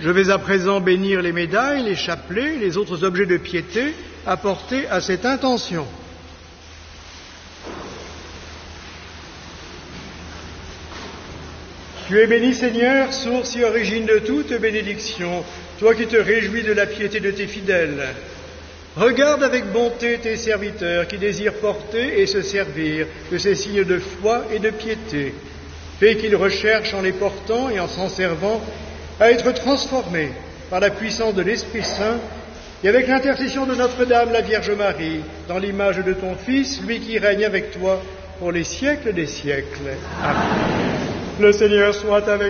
Je vais à présent bénir les médailles, les chapelets, les autres objets de piété apportés à cette intention. Tu es béni, Seigneur, source et origine de toute bénédiction, toi qui te réjouis de la piété de tes fidèles. Regarde avec bonté tes serviteurs qui désirent porter et se servir de ces signes de foi et de piété. Fais qu'ils recherchent en les portant et en s'en servant à être transformés par la puissance de l'Esprit Saint et avec l'intercession de Notre-Dame, la Vierge Marie, dans l'image de ton Fils, lui qui règne avec toi pour les siècles des siècles. Amen. Le Seigneur soit avec